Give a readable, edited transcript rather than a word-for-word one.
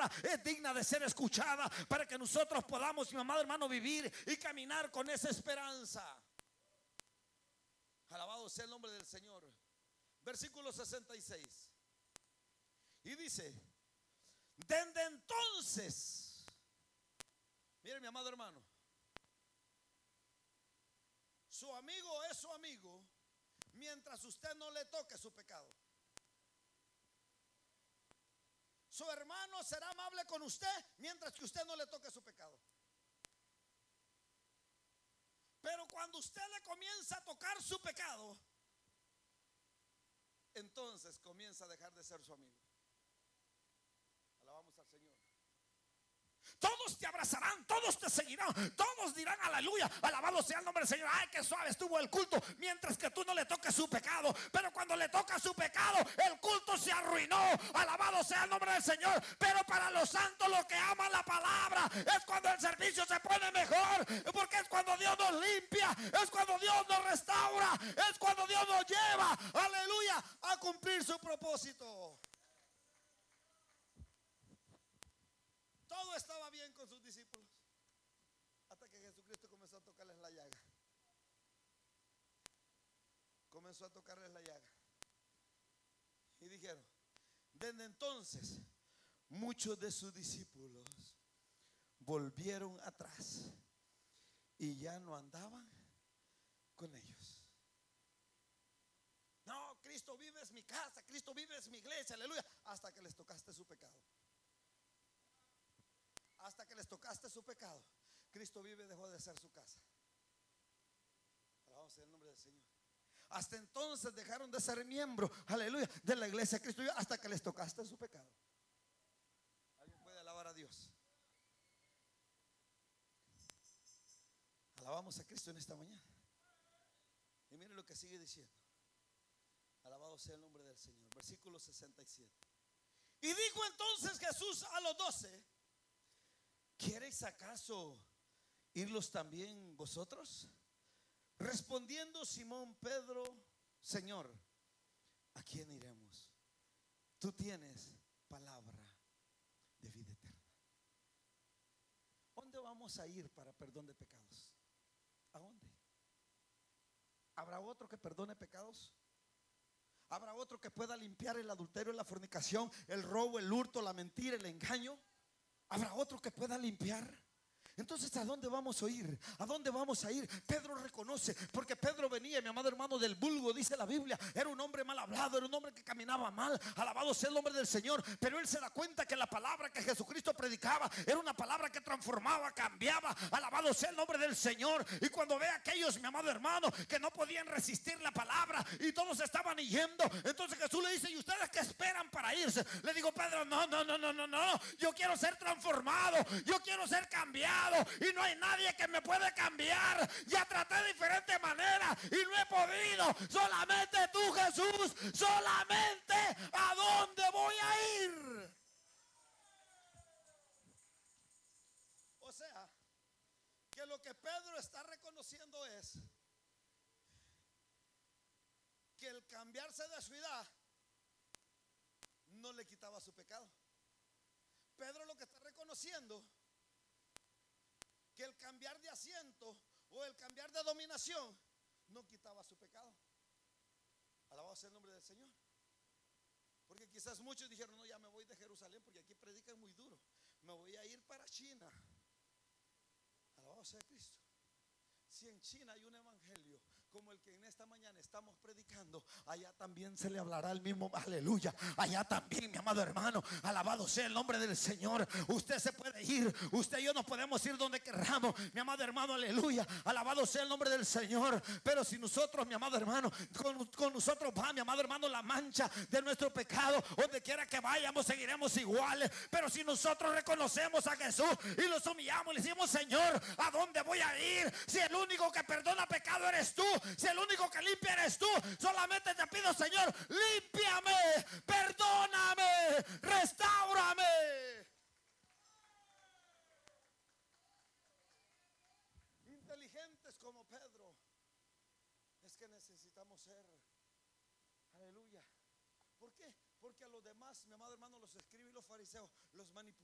palabra es digna de ser escuchada para que nosotros podamos, mi amado hermano, vivir y caminar con esa esperanza. Alabado sea el nombre del Señor. Versículo 66. Y dice: desde entonces, mire mi amado hermano, su amigo es su amigo mientras usted no le toque su pecado. Su hermano será amable con usted mientras que usted no le toque su pecado. Pero cuando usted le comienza a tocar su pecado, entonces comienza a dejar de ser su amigo. Alabamos al Señor. Todos te abrazarán, todos te seguirán, todos dirán aleluya, alabado sea el nombre del Señor. Ay, qué suave estuvo el culto, mientras que tú no le toques su pecado. Pero cuando le toca su pecado, el culto se arruinó. Alabado sea el nombre del Señor. Pero para los santos, los que aman la palabra, es cuando el servicio se pone mejor, porque es cuando Dios nos limpia, es cuando Dios nos restaura, es cuando Dios nos lleva, aleluya, a cumplir su propósito. Todo estaba bien con sus discípulos hasta que Jesucristo comenzó a tocarles la llaga. Comenzó a tocarles la llaga. Y dijeron: desde entonces muchos de sus discípulos volvieron atrás y ya no andaban con ellos. No, Cristo vive en mi casa, Cristo vive en mi iglesia, aleluya. Hasta que les tocaste su pecado. Hasta que les tocaste su pecado, Cristo vive dejó de ser su casa. Alabamos el nombre del Señor. Hasta entonces dejaron de ser miembros, aleluya, de la iglesia de Cristo, hasta que les tocaste su pecado. ¿Alguien puede alabar a Dios? Alabamos a Cristo en esta mañana. Y mire lo que sigue diciendo. Alabado sea el nombre del Señor. Versículo 67. Y dijo entonces Jesús a los 12: ¿queréis acaso irlos también vosotros? Respondiendo Simón Pedro: Señor, ¿a quién iremos? Tú tienes palabra de vida eterna. ¿Dónde vamos a ir para perdón de pecados? ¿A dónde? ¿Habrá otro que perdone pecados? ¿Habrá otro que pueda limpiar el adulterio, la fornicación, el robo, el hurto, la mentira, el engaño? ¿Habrá otro que pueda limpiar? Entonces, ¿a dónde vamos a ir? ¿A dónde vamos a ir? Pedro reconoce, porque Pedro venía, mi amado hermano, del vulgo, dice la Biblia. Era un hombre mal hablado, era un hombre que caminaba mal. Alabado sea el nombre del Señor. Pero él se da cuenta que la palabra que Jesucristo predicaba era una palabra que transformaba, cambiaba. Alabado sea el nombre del Señor. Y cuando ve a aquellos, mi amado hermano, que no podían resistir la palabra y todos estaban yendo, entonces Jesús le dice: ¿y ustedes qué esperan para irse? Le digo: Pedro, no, yo quiero ser transformado, yo quiero ser cambiado. Y no hay nadie que me puede cambiar. Ya traté de diferentes maneras y no he podido. Solamente tú, Jesús. Solamente. ¿A dónde voy a ir? O sea, que lo que Pedro está reconociendo es que el cambiarse de ciudad no le quitaba su pecado. Pedro lo que está reconociendo, que el cambiar de asiento o el cambiar de dominación no quitaba su pecado. Alabado sea el nombre del Señor. Porque quizás muchos dijeron: no, ya me voy de Jerusalén porque aquí predican muy duro, me voy a ir para China. Alabado sea Cristo. Si en China hay un evangelio como el que en esta mañana estamos predicando, allá también se le hablará el mismo, aleluya. Allá también, mi amado hermano, alabado sea el nombre del Señor. Usted se puede ir, usted y yo nos podemos ir donde querramos, mi amado hermano, aleluya. Alabado sea el nombre del Señor. Pero si nosotros, mi amado hermano, con nosotros va, mi amado hermano, la mancha de nuestro pecado, donde quiera que vayamos seguiremos iguales. Pero si nosotros reconocemos a Jesús y los humillamos y le decimos: Señor, ¿a dónde voy a ir? Si el único que perdona pecado eres tú, si el único que limpia eres tú, solamente te pido: Señor, límpiame, perdóname, restáurame. Inteligentes como Pedro, es que necesitamos ser. Aleluya. ¿Por qué? Porque a los demás, mi amado hermano, los escribas y los fariseos los manipulaban.